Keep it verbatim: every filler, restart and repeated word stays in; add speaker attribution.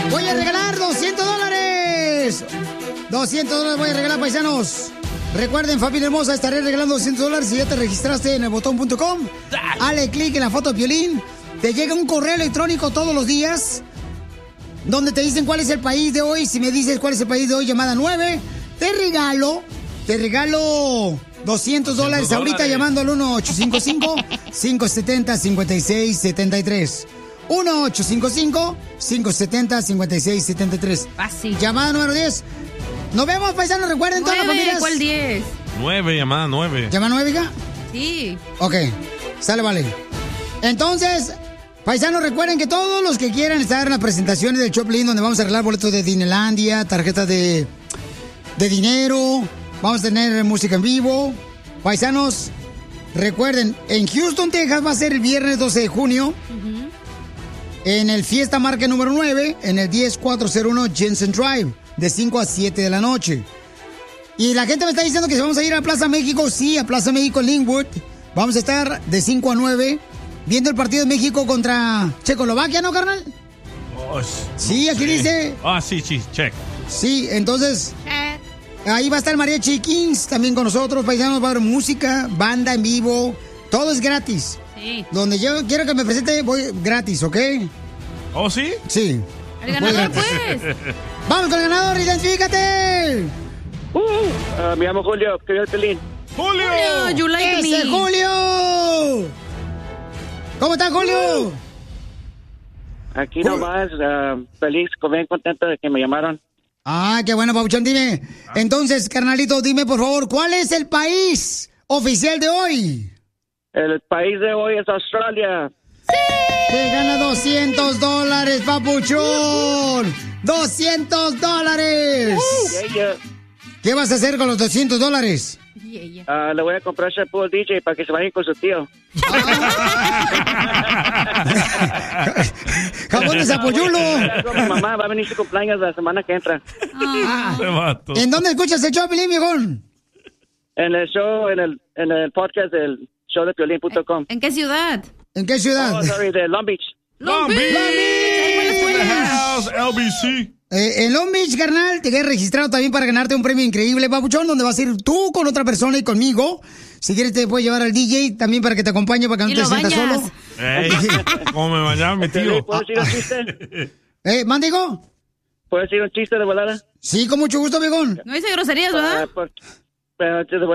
Speaker 1: Voy a regalar doscientos dólares. doscientos dólares voy a regalar, paisanos. Recuerden, familia hermosa, estaré regalando doscientos dólares si ya te registraste en el botón punto com. Dale clic en la foto de Piolín. Te llega un correo electrónico todos los días donde te dicen cuál es el país de hoy. Si me dices cuál es el país de hoy, llamada nueve, te regalo, te regalo doscientos dólares ahorita llamando al uno ocho cinco cinco, cinco siete cero, cinco seis siete tres. uno ocho cinco cinco, cinco siete cero, cinco seis siete tres.
Speaker 2: Fácil.
Speaker 1: Llamada número diez. Nos vemos, paisanos. Recuerden todas las familias.
Speaker 2: ¿Cuál diez?
Speaker 3: nueve, llamada nueve.
Speaker 1: ¿Llama nueve, hija?
Speaker 2: Sí.
Speaker 1: Ok. Sale, vale. Entonces, paisanos, recuerden que todos los que quieran estar en las presentaciones del Choplin, donde vamos a arreglar boletos de Dinelandia, tarjetas de, de dinero, vamos a tener música en vivo. Paisanos, recuerden, en Houston, Texas va a ser el viernes doce de junio. Uh-huh. En el Fiesta Market número nueve, en el diez cuatro cero uno Jensen Drive, de cinco a siete de la noche. Y la gente me está diciendo que vamos a ir a Plaza México. Sí, a Plaza México en Linwood. Vamos a estar de cinco a nueve viendo el partido de México contra Checoslovaquia, ¿no, carnal?
Speaker 3: Oh,
Speaker 1: sí, aquí
Speaker 3: sí.
Speaker 1: dice.
Speaker 3: Ah, sí, sí, check.
Speaker 1: Sí, entonces, ahí va a estar Mariachi Kings también con nosotros, paisanos. Va a haber música, banda en vivo. Todo es gratis.
Speaker 2: Sí.
Speaker 1: Donde yo quiero que me presente, voy gratis, ¿ok?
Speaker 3: ¿Oh, sí?
Speaker 1: Sí.
Speaker 2: El ganador, pues.
Speaker 1: Vamos con el ganador, identifícate.
Speaker 4: Uh, uh, me llamo Julio, que el Pelín.
Speaker 3: ¡Julio!
Speaker 2: Julio, you like
Speaker 1: ¡Ese
Speaker 2: me.
Speaker 1: Julio! ¿Cómo estás, Julio?
Speaker 4: Uh, aquí uh. nomás, uh, feliz, bien contento de que me llamaron.
Speaker 1: Ah, qué bueno, Pabuchón, dime. Entonces, carnalito, dime, por favor, ¿cuál es el país oficial de hoy?
Speaker 4: El país de hoy es Australia.
Speaker 1: ¡Sí! Te gana doscientos dólares, papuchón. ¡doscientos dólares!
Speaker 4: Uh, yeah, yeah.
Speaker 1: ¿Qué vas a hacer con los doscientos dólares?
Speaker 4: Yeah, yeah. Uh, le voy a comprar shampoo al D J para que se vaya con su tío.
Speaker 1: ¡Jabón de Zapollulo!
Speaker 4: Mi mamá va a venir su cumpleaños la semana que entra.
Speaker 1: Ah. ¿En dónde escuchas el show, Piolín, viejón?
Speaker 4: En el show, en el, en el podcast del show de piolín punto com.
Speaker 2: ¿En qué ciudad?
Speaker 1: ¿En qué ciudad?
Speaker 4: Oh, sorry, de Long Beach.
Speaker 3: Long Beach. Long Beach. House, L B C.
Speaker 1: Eh, en Long Beach, carnal, te quedas registrado también para ganarte un premio increíble, papuchón, donde vas a ir tú con otra persona y conmigo. Si quieres te puedes llevar al D J también para que te acompañe, para que no te sientas solo.
Speaker 3: Ey, ¿cómo me bañaba mi tío?
Speaker 4: ¿Puedo decir un chiste?
Speaker 1: Eh, ¿Mándigo?
Speaker 4: ¿Puedo decir un chiste de volada?
Speaker 1: Sí, con mucho gusto, viejón.
Speaker 2: No dice groserías, ¿verdad?
Speaker 4: Uh, pues, pero te